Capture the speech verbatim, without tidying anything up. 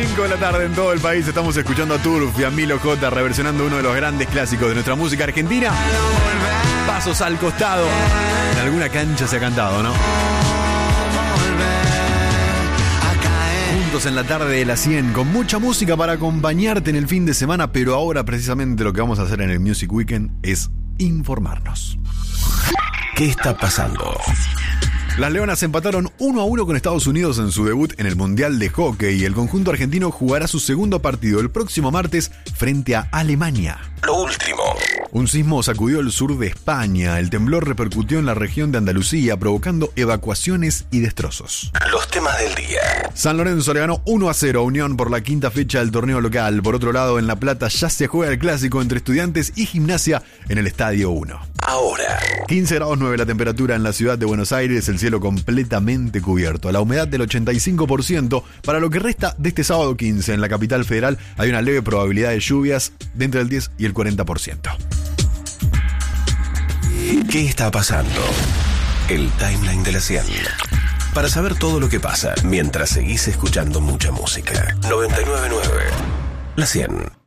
cinco de la tarde en todo el país. Estamos escuchando a Turf y a Milo J reversionando uno de los grandes clásicos de nuestra música argentina. Pasos al costado. En alguna cancha se ha cantado, ¿no? Juntos en la tarde de la cien, con mucha música para acompañarte en el fin de semana. Pero ahora precisamente lo que vamos a hacer en el Music Weekend es informarnos. ¿Qué está pasando? Las Leonas empataron uno a uno con Estados Unidos en su debut en el Mundial de Hockey y el conjunto argentino jugará su segundo partido el próximo martes frente a Alemania. Lo último. Un sismo sacudió el sur de España. El temblor repercutió en la región de Andalucía, provocando evacuaciones y destrozos. Los temas del día. San Lorenzo le ganó uno a cero a Unión por la quinta fecha del torneo local. Por otro lado, en La Plata ya se juega el clásico entre Estudiantes y Gimnasia en el Estadio uno. Ahora. quince grados nueve la temperatura en la ciudad de Buenos Aires, el cielo completamente cubierto. La humedad del ochenta y cinco por ciento. Para lo que resta de este sábado quince en la capital federal hay una leve probabilidad de lluvias de entre el diez y el cuarenta por ciento. ¿Qué está pasando? El timeline de la cien. Para saber todo lo que pasa mientras seguís escuchando mucha música. noventa y nueve punto nueve La cien.